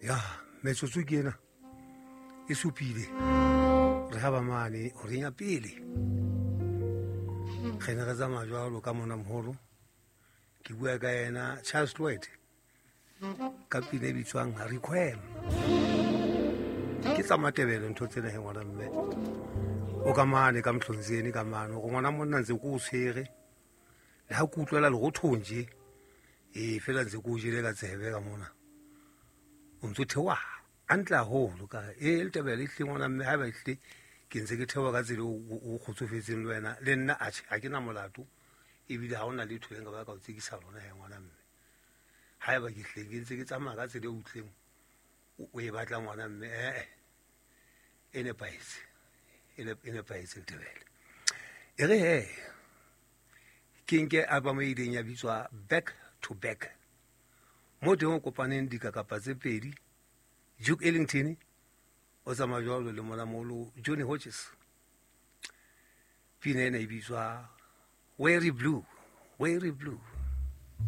ya metsotso ke ena e supile re ha ba mane o renya pele ge ne re tsamaya jalo ka mona moholo ke bua ka ena Charles Lloyd ka pina e bitswang Requiem ke tsa Matebele ntho tsena he ngwana mme o ka mane ka Mhlonzeni ka mane go ngwana monna ntse ko o tshwere le ha ke utlwela le go thonje fela ntse ko o jele ka tsebe ka mona o ntse thewa antle haholo ka le Tebele hle ngwana mme ha ba hle ke ntse ke thewa ka tsela o kgotsofetseng le wena le nna ha ke na molato ebile ha ona letho le nka ba ka o tsekisa lona he ngwana mme ha eba ke hle ke ntse ke tsamaya ka tsela e utlweng o e batla ngwana mme e nepaetse le Tebele e re he ke nke album e ileng ya bitswa Back to Back mo teng o kopaneng dikakapa tse pedi Duke Ellington o tsamaya jwalo le molamolo Johnny Hodges pina ena e bitswa Weary Blue